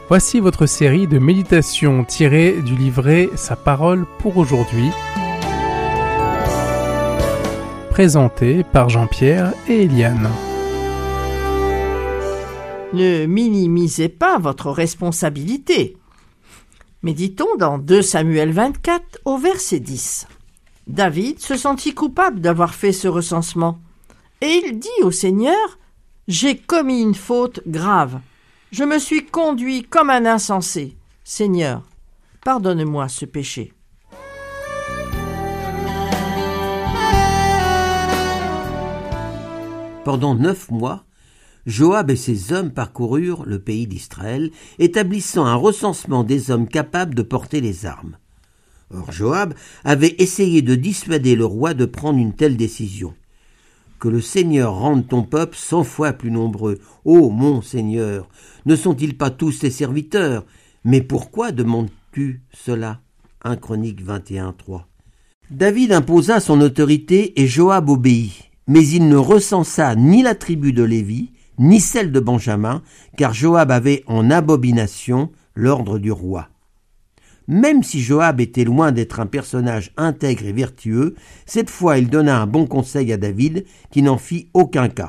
Voici votre série de méditations tirées du livret Sa parole pour aujourd'hui, présentée par Jean-Pierre et Eliane. Ne minimisez pas votre responsabilité. Méditons dans 2 Samuel 24 au verset 10. David se sentit coupable d'avoir fait ce recensement et il dit au Seigneur : « J'ai commis une faute grave. Je me suis conduit comme un insensé. Seigneur, pardonne-moi ce péché. » Pendant 9 mois, Joab et ses hommes parcoururent le pays d'Israël, établissant un recensement des hommes capables de porter les armes. Or Joab avait essayé de dissuader le roi de prendre une telle décision. « Que le Seigneur rende ton peuple 100 fois plus nombreux. Ô mon Seigneur, ne sont-ils pas tous tes serviteurs ? Mais pourquoi demandes-tu cela » 1 Chroniques 21:3. David imposa son autorité et Joab obéit, mais il ne recensa ni la tribu de Lévi, ni celle de Benjamin, car Joab avait en abomination l'ordre du roi. Même si Joab était loin d'être un personnage intègre et vertueux, cette fois il donna un bon conseil à David qui n'en fit aucun cas.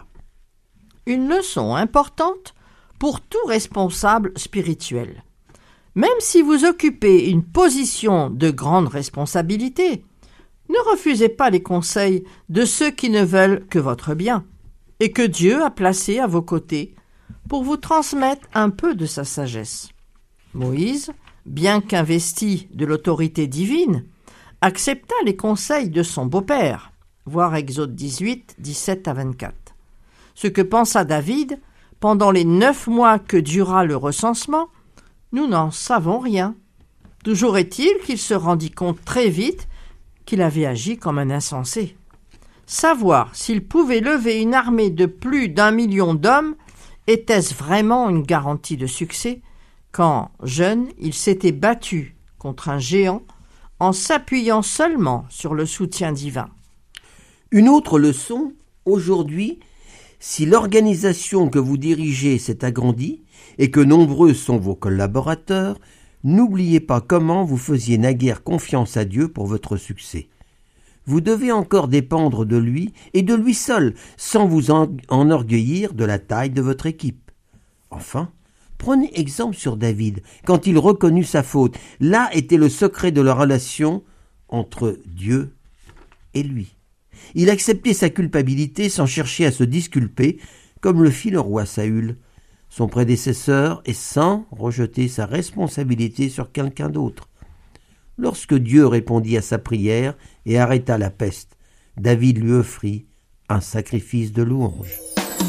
Une leçon importante pour tout responsable spirituel. Même si vous occupez une position de grande responsabilité, ne refusez pas les conseils de ceux qui ne veulent que votre bien et que Dieu a placés à vos côtés pour vous transmettre un peu de sa sagesse. Moïse, bien qu'investi de l'autorité divine, accepta les conseils de son beau-père, voir Exode 18, 17 à 24. Ce que pensa David pendant les 9 mois que dura le recensement, nous n'en savons rien. Toujours est-il qu'il se rendit compte très vite qu'il avait agi comme un insensé. Savoir s'il pouvait lever une armée de plus d'1 million d'hommes, était-ce vraiment une garantie de succès ? Quand, jeune, il s'était battu contre un géant en s'appuyant seulement sur le soutien divin. Une autre leçon, aujourd'hui, si l'organisation que vous dirigez s'est agrandie et que nombreux sont vos collaborateurs, n'oubliez pas comment vous faisiez naguère confiance à Dieu pour votre succès. Vous devez encore dépendre de lui et de lui seul, sans vous enorgueillir de la taille de votre équipe. Enfin, prenez exemple sur David, quand il reconnut sa faute. Là était le secret de la relation entre Dieu et lui. Il acceptait sa culpabilité sans chercher à se disculper, comme le fit le roi Saül, son prédécesseur, et sans rejeter sa responsabilité sur quelqu'un d'autre. Lorsque Dieu répondit à sa prière et arrêta la peste, David lui offrit un sacrifice de louange.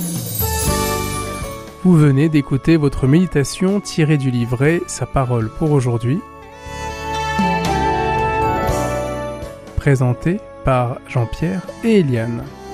Vous venez d'écouter votre méditation tirée du livret Sa parole pour aujourd'hui, présentée par Jean-Pierre et Eliane.